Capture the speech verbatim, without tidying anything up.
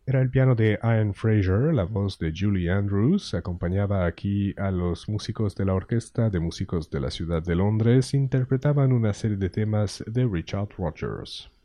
Era el piano de Ian Fraser, la voz de Julie Andrews, acompañaba aquí a los músicos de la Orquesta de Músicos de la Ciudad de Londres, interpretaban una serie de temas de Richard Rodgers.